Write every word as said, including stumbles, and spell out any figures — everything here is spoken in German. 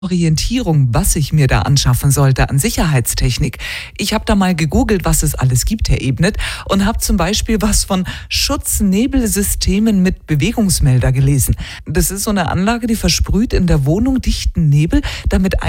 Orientierung, was ich mir da anschaffen sollte an Sicherheitstechnik. Ich habe da mal gegoogelt, was es alles gibt, Herr Ebnet, und habe zum Beispiel was von Schutznebelsystemen mit Bewegungsmelder gelesen. Das ist so eine Anlage, die versprüht in der Wohnung dichten Nebel, damit